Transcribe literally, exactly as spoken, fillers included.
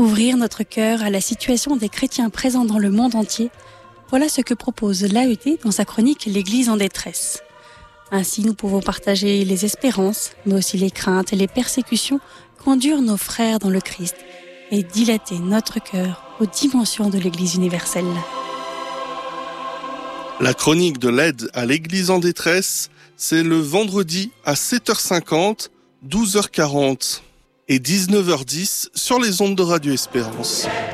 Ouvrir notre cœur à la situation des chrétiens présents dans le monde entier, voilà ce que propose l'A E T dans sa chronique « L'Église en détresse ». Ainsi, nous pouvons partager les espérances, mais aussi les craintes et les persécutions qu'endurent nos frères dans le Christ et dilater notre cœur aux dimensions de l'Église universelle. La chronique de l'aide à l'Église en détresse, c'est le vendredi à sept heures cinquante, douze heures quarante et dix-neuf heures dix sur les ondes de Radio Espérance.